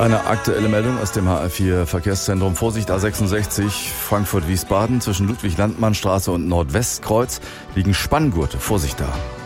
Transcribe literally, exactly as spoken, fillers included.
Eine aktuelle Meldung aus dem H R vier Verkehrszentrum. Vorsicht A sechsundsechzig, Frankfurt-Wiesbaden. Zwischen Ludwig-Landmann-Straße und Nordwestkreuz liegen Spanngurte. Vorsicht da.